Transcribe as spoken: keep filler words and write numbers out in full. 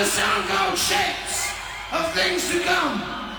the song called Shapes of Things to Come.